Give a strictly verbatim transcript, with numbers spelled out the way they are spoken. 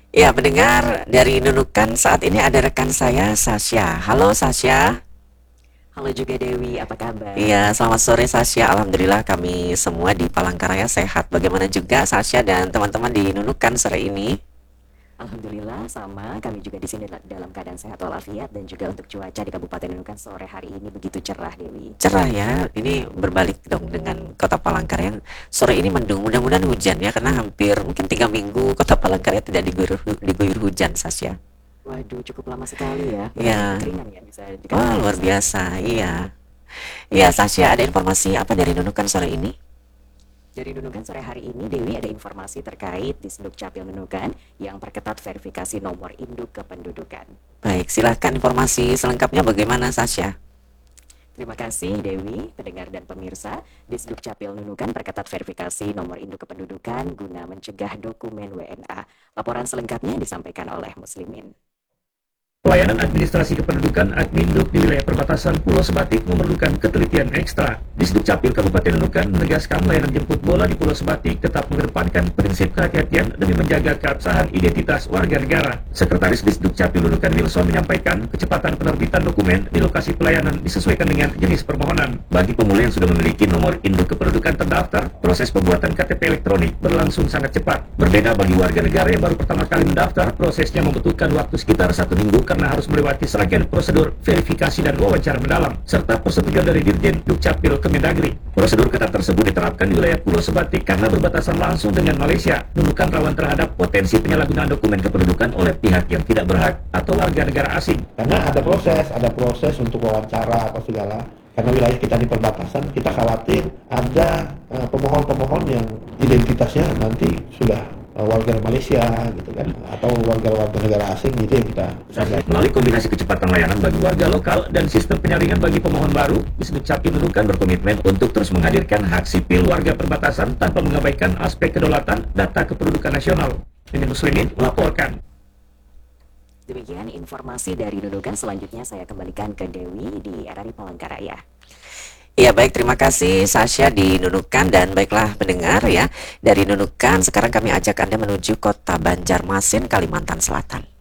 Ya, mendengar dari Nunukan saat ini ada rekan saya, Sasha. Halo, Sasha. Halo juga Dewi, apa kabar? Iya, selamat sore, Sasha. Alhamdulillah kami semua di Palangkaraya sehat. Bagaimana juga Sasha dan teman-teman di Nunukan sore ini? Alhamdulillah sama, kami juga di sini dalam keadaan sehat walafiat dan juga untuk cuaca di Kabupaten Nunukan sore hari ini begitu cerah Dewi. Cerah ya, ini berbalik dong dengan kota Palangkaraya. Sore ini mendung, mudah-mudahan hujan ya, karena hampir mungkin tiga minggu kota Palangkaraya tidak diguyur, diguyur hujan, Sasha. Waduh, cukup lama sekali ya, berarti Ya, kekeringan ya bisa wah dikatakan ya luar di sana. biasa, iya. Iya, Sasha, ada informasi apa dari Nunukan sore ini? Dari Nunukan sore hari ini Dewi ada informasi terkait di Sdukcapil Nunukan yang perketat verifikasi nomor induk kependudukan. Baik, silahkan informasi selengkapnya bagaimana, Sasha? Terima kasih Dewi, pendengar dan pemirsa. Disdukcapil Nunukan perketat verifikasi nomor induk kependudukan guna mencegah dokumen W N A. Laporan selengkapnya disampaikan oleh Muslimin. Pelayanan administrasi kependudukan Adminduk di wilayah perbatasan Pulau Sebatik memerlukan ketelitian ekstra. Disdukcapil Kabupaten Nunukan menegaskan layanan jemput bola di Pulau Sebatik tetap mengedepankan prinsip kehati-hatian demi menjaga keabsahan identitas warga negara. Sekretaris Disdukcapil Nunukan Wilson menyampaikan kecepatan penerbitan dokumen di lokasi pelayanan disesuaikan dengan jenis permohonan. Bagi pemula yang sudah memiliki nomor induk kependudukan terdaftar, proses pembuatan K T P elektronik berlangsung sangat cepat. Berbeda bagi warga negara yang baru pertama kali mendaftar, prosesnya membutuhkan waktu sekitar satu minggu karena harus melewati serangkaian prosedur verifikasi dan wawancara mendalam, serta persetujuan dari Dirjen Dukcapil Kemendagri. Prosedur ketat tersebut diterapkan di wilayah Pulau Sebatik karena berbatasan langsung dengan Malaysia, Nunukan rawan terhadap potensi penyalahgunaan dokumen kependudukan oleh pihak yang tidak berhak atau warga negara asing. Karena ada proses, ada proses untuk wawancara apa segala. Karena wilayah kita di perbatasan, kita khawatir ada uh, pemohon-pemohon yang identitasnya nanti sudah uh, warga Malaysia gitu kan, atau warga-warga negara asing gitu yang kita sadar. Melalui kombinasi kecepatan layanan bagi warga lokal dan sistem penyaringan bagi pemohon baru, Disdukcapil Nunukan berkomitmen untuk terus menghadirkan hak sipil warga perbatasan tanpa mengabaikan aspek kedaulatan data kependudukan nasional. Ini Muslimin melaporkan. Demikian informasi dari Nunukan. Selanjutnya saya kembalikan ke Dewi di R R I Palangkaraya. Iya baik, terima kasih Sasha di Nunukan dan baiklah pendengar ya. Dari Nunukan sekarang kami ajak Anda menuju kota Banjarmasin, Kalimantan Selatan.